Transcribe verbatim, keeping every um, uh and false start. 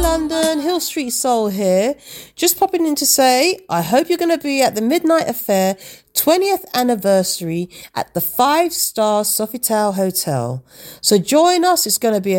London, Hill Street Soul here. Just popping in to say, I hope you're going to be at the Midnight Affair twentieth anniversary at the five star Sofitel Hotel. So join us. It's going to be